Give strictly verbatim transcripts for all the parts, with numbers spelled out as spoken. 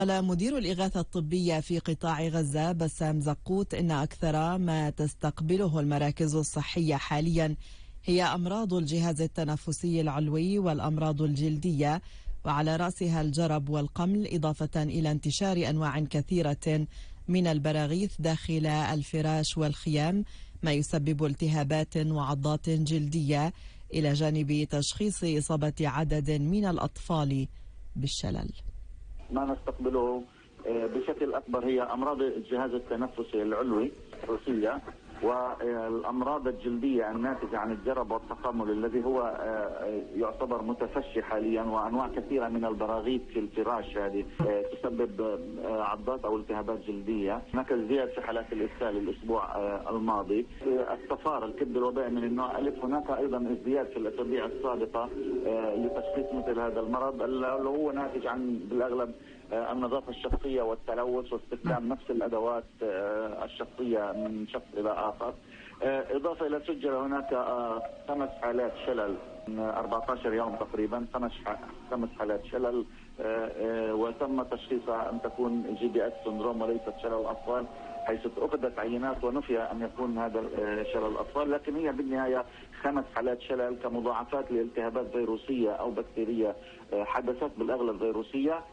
قال مدير الإغاثة الطبية في قطاع غزة بسام زقوت إن أكثر ما تستقبله المراكز الصحية حاليا هي أمراض الجهاز التنفسي العلوي والأمراض الجلدية، وعلى رأسها الجرب والقمل، إضافة إلى انتشار أنواع كثيرة من البراغيث داخل الفراش والخيام، ما يسبب التهابات وعضات جلدية، إلى جانب تشخيص إصابة عدد من الأطفال بالشلل. ما نستقبله بشكل أكبر هي أمراض الجهاز التنفسي العلوي الروسية، والأمراض الجلدية الناتجة عن الجرب والتقمل الذي هو يعتبر متفشي حاليا، وأنواع كثيرة من البراغيث في الفراش هذه تسبب عضات أو التهابات جلدية. هناك ازدياد في حالات الإسهال الأسبوع الماضي. الصفار الكبد الوبائي من النوع ألف، هناك أيضا ازدياد في الأسابيع السابقة لتشخيص مثل هذا المرض اللي هو ناتج عن بالأغلب النظافة الشخصية والتلوث واستخدام نفس الأدوات الشخصية من شخص إلى آخر. إضافة إلى سجل هناك خمس حالات شلل أربعة عشر يوم تقريبا، خمس خمس حالات شلل، وتم تشخيصها أن تكون جي بي اس سندروم وليست شلل أطفال، حيث أخذت عينات ونفي أن يكون هذا شلل الأطفال، لكن هي بالنهاية خمس حالات شلل كمضاعفات لالتهابات فيروسية أو بكتيرية حدثت بالأغلب فيروسية.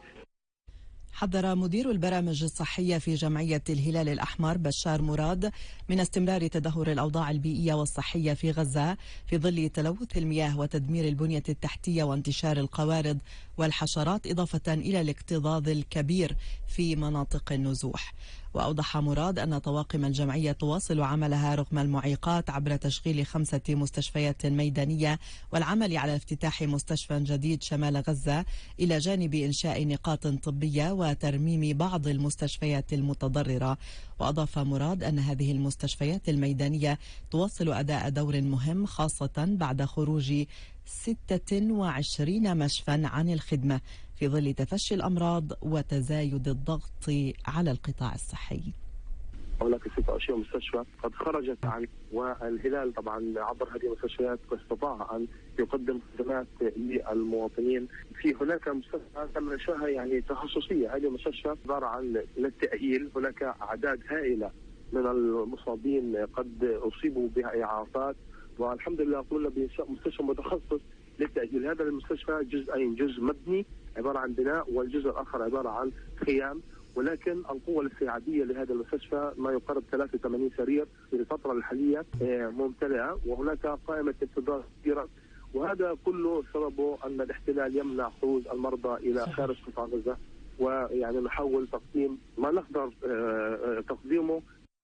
حذر مدير البرامج الصحية في جمعية الهلال الأحمر بشار مراد من استمرار تدهور الأوضاع البيئية والصحية في غزة في ظل تلوث المياه وتدمير البنية التحتية وانتشار القوارض والحشرات، إضافة إلى الاكتظاظ الكبير في مناطق النزوح. وأوضح مراد أن طواقم الجمعية تواصل عملها رغم المعيقات عبر تشغيل خمسة مستشفيات ميدانية والعمل على افتتاح مستشفى جديد شمال غزة، إلى جانب إنشاء نقاط طبية وترميم بعض المستشفيات المتضررة. وأضاف مراد أن هذه المستشفيات الميدانية تواصل أداء دور مهم، خاصة بعد خروج ستة وعشرين مشفى عن الخدمة في ظل تفشي الأمراض وتزايد الضغط على القطاع الصحي. هناك ستة وعشرين مستشفى قد خرجت عن، والهلال طبعا عبر هذه المستشفيات استطاع ان يقدم خدمات للمواطنين. في هناك مستشفى تم انشائها يعني تخصصيه، هذه المستشفى عباره عن للتاهيل. هناك اعداد هائله من المصابين قد اصيبوا بها اعاقات، والحمد لله قمنا بانشاء مستشفى متخصص للتاهيل. هذا المستشفى جزئين، جزء مبني عباره عن بناء، والجزء الاخر عباره عن خيام، ولكن القوة الاستيعابية لهذا المستشفى ما يقارب ثلاثة وثمانين سرير في الفترة الحالية ممتلئة، وهناك قائمة انتظار كثيرة، وهذا كله سببه أن الاحتلال يمنع خروج المرضى إلى خارج قطاع غزة، ويعني نحاول تقديم ما نقدر تقديمه.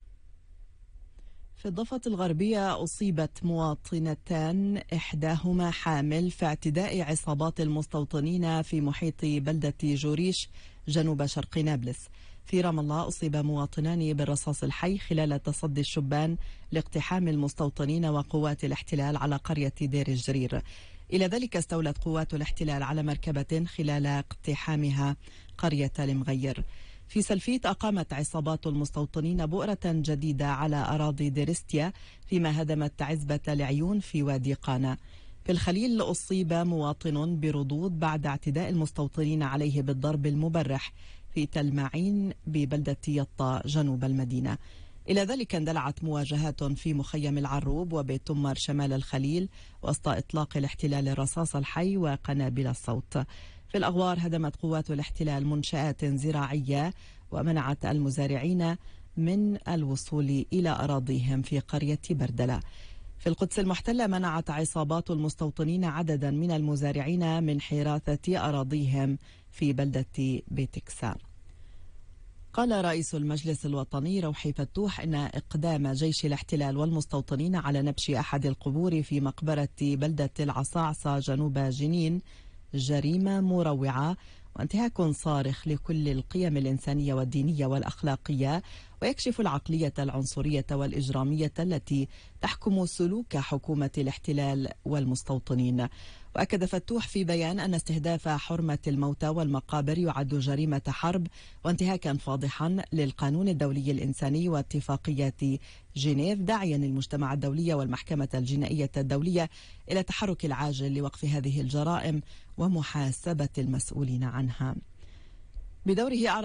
في الضفة الغربية أصيبت مواطنتان إحداهما حامل في اعتداء عصابات المستوطنين في محيط بلدة جوريش جنوب شرق نابلس. في رام الله أصيب مواطنان بالرصاص الحي خلال تصدي الشبان لاقتحام المستوطنين وقوات الاحتلال على قرية دير الجرير. إلى ذلك استولت قوات الاحتلال على مركبة خلال اقتحامها قرية المغير. في سلفيت أقامت عصابات المستوطنين بؤرة جديدة على أراضي ديرستيا، فيما هدمت عزبة العيون في وادي قانا. في الخليل أصيب مواطن بردود بعد اعتداء المستوطنين عليه بالضرب المبرح في تلمعين ببلدة يطا جنوب المدينة. إلى ذلك اندلعت مواجهات في مخيم العروب وبيت تمر شمال الخليل وسط إطلاق الاحتلال الرصاص الحي وقنابل الصوت. في الأغوار هدمت قوات الاحتلال منشآت زراعية ومنعت المزارعين من الوصول إلى أراضيهم في قرية بردلة. في القدس المحتلة منعت عصابات المستوطنين عددا من المزارعين من حراثة أراضيهم في بلدة بيتكسا. قال رئيس المجلس الوطني روحي فتوح إن إقدام جيش الاحتلال والمستوطنين على نبش أحد القبور في مقبرة بلدة العصاعصة جنوب جنين جريمة مروعة وانتهاك صارخ لكل القيم الإنسانية والدينية والأخلاقية، ويكشف العقلية العنصرية والإجرامية التي تحكم سلوك حكومة الاحتلال والمستوطنين. وأكد فتوح في بيان أن استهداف حرمة الموتى والمقابر يعد جريمة حرب وانتهاكا فاضحا للقانون الدولي الإنساني واتفاقيات جنيف، داعيا المجتمع الدولي والمحكمة الجنائية الدولية إلى التحرك العاجل لوقف هذه الجرائم ومحاسبة المسؤولين عنها. بدوره